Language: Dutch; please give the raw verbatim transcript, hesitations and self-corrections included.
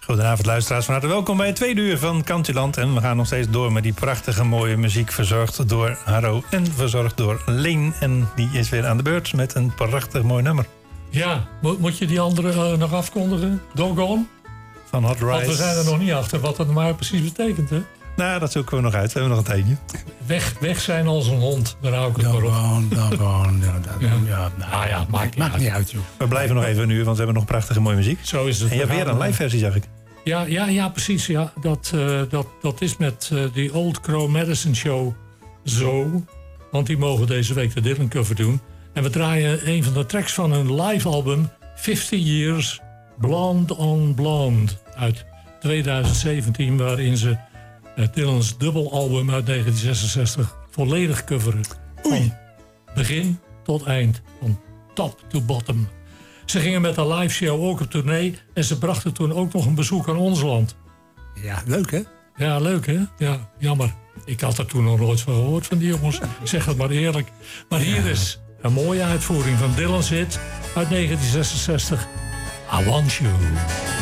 Goedenavond luisteraars, van harte welkom bij het tweede uur van Countryland. En we gaan nog steeds door met die prachtige mooie muziek, verzorgd door Harro en verzorgd door Leen. En die is weer aan de beurt met een prachtig mooi nummer. Ja, mo- moet je die andere uh, nog afkondigen? Doggone? Van Hot Rice. Want we zijn er nog niet achter wat dat maar precies betekent, hè? Nou, dat zoeken we nog uit. We hebben nog een tijdje. Weg, weg zijn als een hond, daar hou ik het maar op. Doggone, doggone. Ja, dat- Ja. ja, nou, Ah ja, maakt, maakt niet uit, joh. We blijven nog even een uur, want we hebben nog prachtige mooie muziek. Zo is het. En je hebt weer een live versie, zag ik. Ja, ja, ja, precies. Ja. Dat, uh, dat, dat is met uh, die Old Crow Medicine Show zo. Want die mogen deze week de Dylan cover doen. En we draaien een van de tracks van hun live album fifty Years Blonde on Blonde uit tweeduizend zeventien, waarin ze uh, Dylan's dubbelalbum uit negentien zesenzestig volledig coveren. Van begin tot eind, van top to bottom. Ze gingen met een live show ook op tournee en ze brachten toen ook nog een bezoek aan ons land. Ja, leuk, hè? Ja, leuk hè? Ja, jammer. Ik had er toen nog nooit van gehoord van die jongens. Ik zeg het maar eerlijk. Maar hier is een mooie uitvoering van Dylan's hit uit negentien zesenzestig. I Want You.